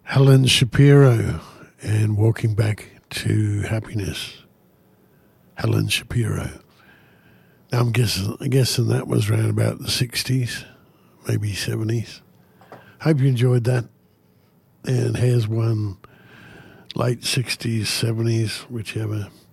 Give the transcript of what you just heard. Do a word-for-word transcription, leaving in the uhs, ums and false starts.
Helen Shapiro and Walking Back to Happiness. Helen Shapiro. Now I'm guessing, I'm guessing that was around about the sixties, maybe seventies. Hope you enjoyed that. And here's one late sixties, seventies, whichever.